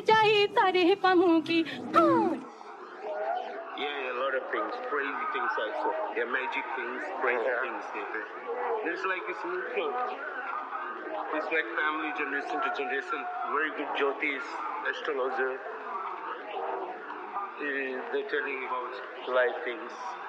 जाई तारे पामू की Yeah, a lot of things, crazy things also. Yeah, magic things, crazy things. There's like it's neutral. It's like family generation to generation. Very good Jyotis, astrologer. They're telling about life things.